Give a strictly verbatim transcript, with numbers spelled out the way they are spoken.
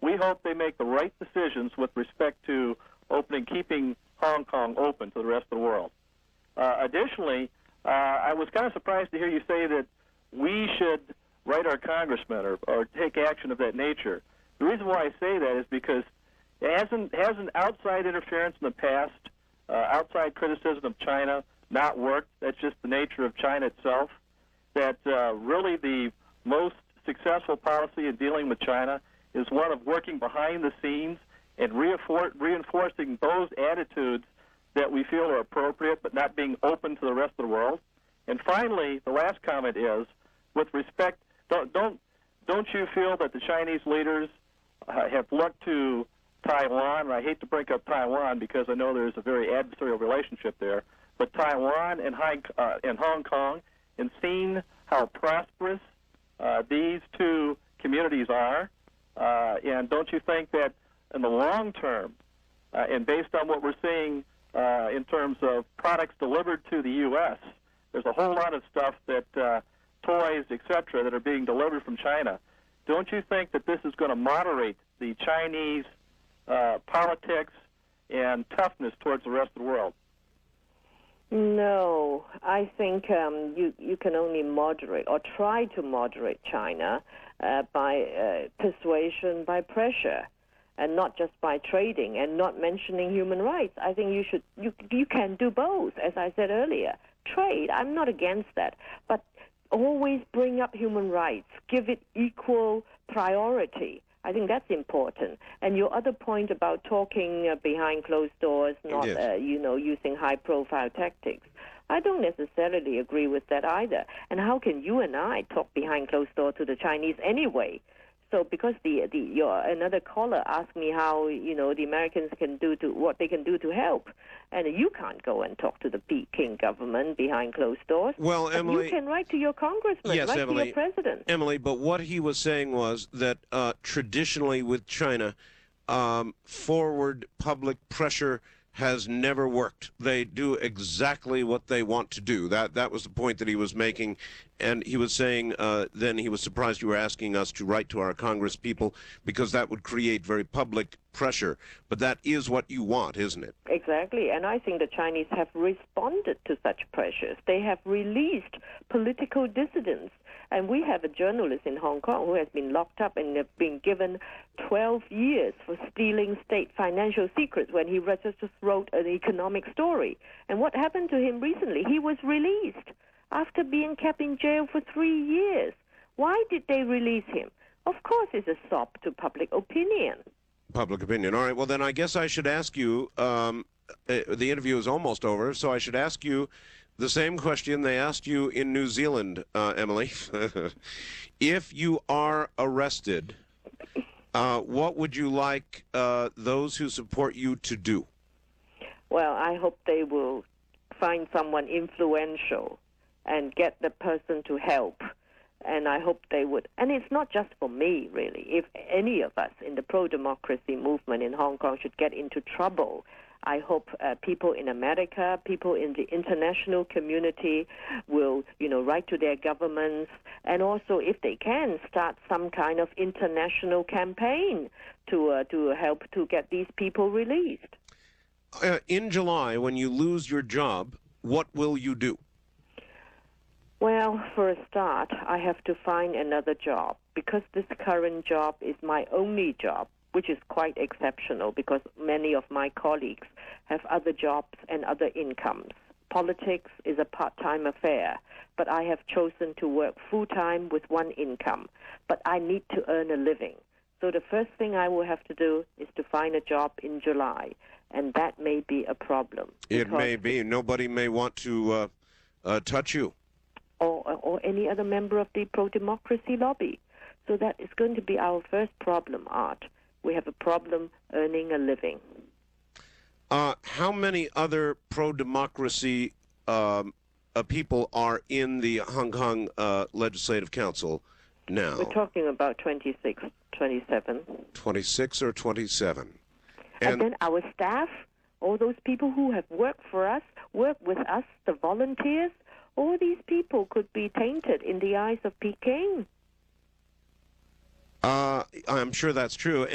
we hope they make the right decisions with respect to opening, keeping Hong Kong open to the rest of the world. Uh, additionally, uh, I was kind of surprised to hear you say that we should write our congressmen or, or take action of that nature. The reason why I say that is because hasn't, hasn't outside interference in the past, uh, outside criticism of China not worked? That's just the nature of China itself. That uh, really the most successful policy in dealing with China is one of working behind the scenes and reinfor- reinforcing those attitudes that we feel are appropriate but not being open to the rest of the world. And finally, the last comment is, with respect, don't don't, don't you feel that the Chinese leaders uh, have looked to Taiwan, and I hate to break up Taiwan because I know there's a very adversarial relationship there, but Taiwan and, Hong, uh, and Hong Kong, and seen how prosperous uh, these two communities are, uh, and don't you think that in the long term, uh, and based on what we're seeing uh, in terms of products delivered to the U S, there's a whole lot of stuff that, uh, toys, et cetera, that are being delivered from China. Don't you think that this is going to moderate the Chinese uh, politics and toughness towards the rest of the world? No, I think um, you, you can only moderate or try to moderate China uh, by uh, persuasion, by pressure, and not just by trading and not mentioning human rights. I think you should you you can do both, as I said earlier. Trade, I'm not against that, but always bring up human rights, give it equal priority. I think that's important. And your other point about talking uh, behind closed doors, not, yes. uh, you know, using high-profile tactics, I don't necessarily agree with that either. And how can you and I talk behind closed doors to the Chinese anyway? So because the the your another caller asked me how, you know, the Americans can do to what they can do to help, and you can't go and talk to the Peking government behind closed doors. Well, Emily, you can write to your congressman, yes, write Emily, to your president. Emily, but what he was saying was that uh, traditionally with China, um, forward public pressure has never worked. They do exactly what they want to do. That that was the point that he was making. And he was saying uh, then he was surprised you were asking us to write to our Congress people because that would create very public pressure. But that is what you want, isn't it? Exactly. And I think the Chinese have responded to such pressures. They have released political dissidents. And we have a journalist in Hong Kong who has been locked up and have been given twelve years for stealing state financial secrets when he just wrote an economic story. And what happened to him recently? He was released after being kept in jail for three years. Why did they release him? Of course, it's a sop to public opinion. Public opinion. All right. Well, then I guess I should ask you, um, uh, the interview is almost over, so I should ask you the same question they asked you in New Zealand, uh, Emily. If you are arrested, uh, what would you like uh, those who support you to do? Well, I hope they will find someone influential and get the person to help. And I hope they would. And it's not just for me, really. If any of us in the pro-democracy movement in Hong Kong should get into trouble, I hope uh, people in America, people in the international community will, you know, write to their governments, and also, if they can, start some kind of international campaign to uh, to help to get these people released. Uh, in July, when you lose your job, what will you do? Well, for a start, I have to find another job because this current job is my only job, which is quite exceptional because many of my colleagues have other jobs and other incomes. Politics is a part-time affair, but I have chosen to work full-time with one income. But I need to earn a living. So the first thing I will have to do is to find a job in July, and that may be a problem. It may be. Nobody may want to uh, uh, touch you. Or, or any other member of the pro-democracy lobby. So that is going to be our first problem, Art. We have a problem earning a living. Uh, how many other pro-democracy um, uh, people are in the Hong Kong uh, Legislative Council now? We're talking about twenty-six, twenty-seven. twenty-six or twenty-seven. And, and then our staff, all those people who have worked for us, work with us, the volunteers, all these people could be tainted in the eyes of Peking. Uh, I'm sure that's true.